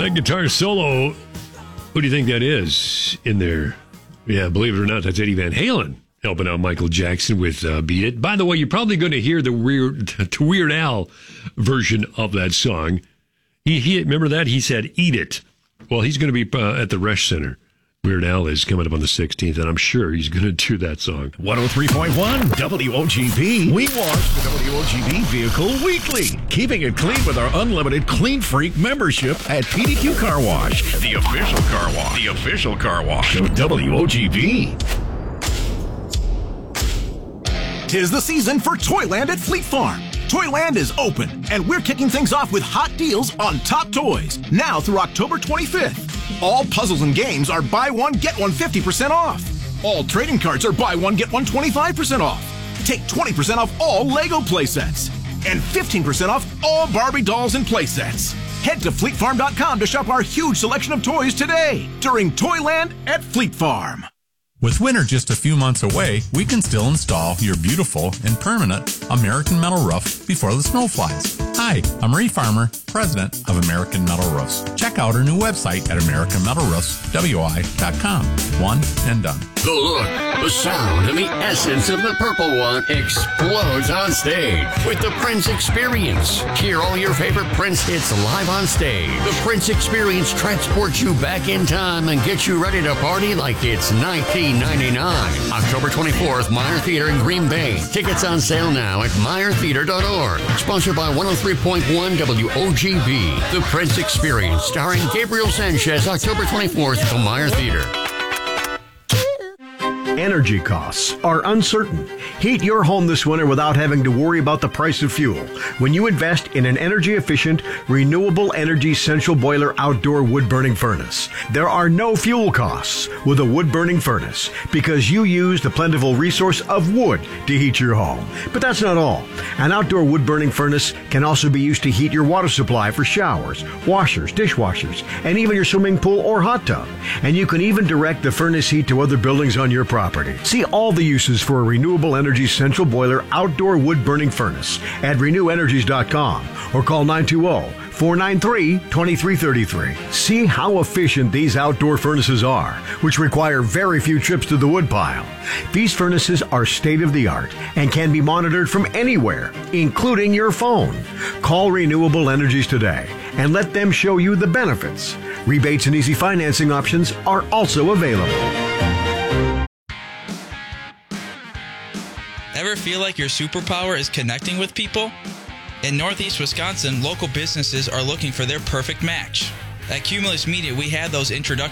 That guitar solo, who do you think that is in there? Yeah, believe it or not, that's Eddie Van Halen helping out Michael Jackson with Beat It. By the way, you're probably going to hear the Weird Al version of that song. He remember that? He said, "Eat It." Well, he's going to be at the Resch Center. Weird Al is coming up on the 16th, and I'm sure he's going to do that song. 103.1 WOGB. We wash the WOGB vehicle weekly, keeping it clean with our unlimited Clean Freak membership at PDQ Car Wash, the official car wash. The official car wash of WOGB. Tis the season for Toyland at Fleet Farm. Toyland is open, and we're kicking things off with hot deals on top toys, now through October 25th. All puzzles and games are buy one, get one 50% off. All trading cards are buy one, get one 25% off. Take 20% off all Lego playsets. And 15% off all Barbie dolls and playsets. Head to FleetFarm.com to shop our huge selection of toys today during Toyland at Fleet Farm. With winter just a few months away, we can still install your beautiful and permanent American Metal Roof before the snow flies. Hi, I'm Ray Farmer, president of American Metal Roofs. Check out our new website at AmericanMetalRoofsWI.com. One and done. The look, the sound, and the essence of the Purple One explodes on stage with the Prince Experience. Hear all your favorite Prince hits live on stage. The Prince Experience transports you back in time and gets you ready to party like it's 1999. October 24th, Meyer Theater in Green Bay. Tickets on sale now at MeyerTheater.org. Sponsored by 103.1 WOGB. The Prince Experience, starring Gabriel Sanchez, October 24th at the Meyer Theater. Energy costs are uncertain. Heat your home this winter without having to worry about the price of fuel when you invest in an energy-efficient, renewable energy central boiler outdoor wood-burning furnace. There are no fuel costs with a wood-burning furnace because you use the plentiful resource of wood to heat your home. But that's not all. An outdoor wood-burning furnace can also be used to heat your water supply for showers, washers, dishwashers, and even your swimming pool or hot tub. And you can even direct the furnace heat to other buildings on your property. See all the uses for a renewable energy central boiler outdoor wood-burning furnace at renewenergies.com or call 920-493-2333. See how efficient these outdoor furnaces are, which require very few trips to the woodpile. These furnaces are state-of-the-art and can be monitored from anywhere, including your phone. Call Renewable Energies today and let them show you the benefits. Rebates and easy financing options are also available. Ever feel like your superpower is connecting with people? In Northeast Wisconsin, local businesses are looking for their perfect match. At Cumulus Media, we had those introductions